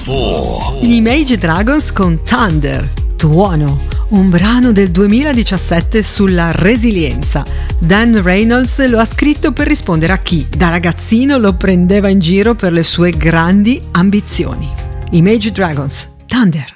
4. Gli Imagine Dragons con Thunder, Tuono, un brano del 2017 sulla resilienza. Dan Reynolds lo ha scritto per rispondere a chi da ragazzino lo prendeva in giro per le sue grandi ambizioni. Imagine Dragons, Thunder.